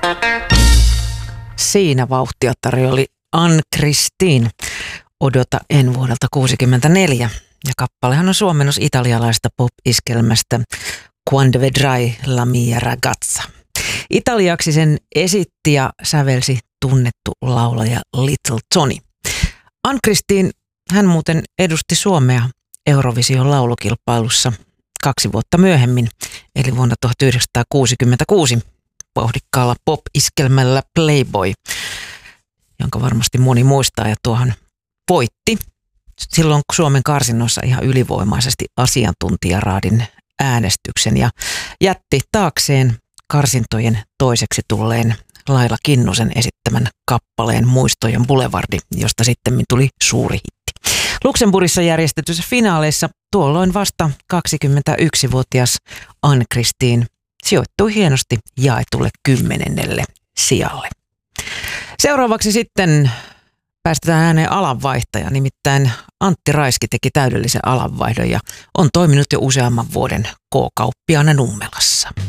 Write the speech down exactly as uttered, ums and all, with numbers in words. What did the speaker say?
Siinä vauhtia tarjoli Ann-Christine Odota en vuodelta kuusikymmentäneljä. Ja kappalehan on suomennos italialaista pop-iskelmästä Quando vedrai la mia ragazza. Italiaksi sen esitti ja sävelsi tunnettu laulaja Little Tony. Ann-Christine, hän muuten edusti Suomea Eurovision laulukilpailussa kaksi vuotta myöhemmin, eli vuonna tuhatyhdeksänsataakuusikymmentäkuusi vauhdikkaalla pop-iskelmällä Playboy, jonka varmasti moni muistaa, ja tuohon voitti silloin Suomen karsinnoissa ihan ylivoimaisesti asiantuntijaraadin äänestyksen ja jätti taakseen karsintojen toiseksi tulleen Laila Kinnusen esittämän kappaleen Muistojen Boulevardi, josta sitten tuli suuri hitti. Luxemburgissa järjestetyissä finaaleissa tuolloin vasta kaksikymmentäyksivuotias Ann-Christine sijoittui hienosti jaetulle kymmenennelle sijalle. Seuraavaksi sitten päästetään ääneen alanvaihtaja, nimittäin Antti Raiski teki täydellisen alanvaihdon ja on toiminut jo useamman vuoden K-kauppiaana Nummelassa.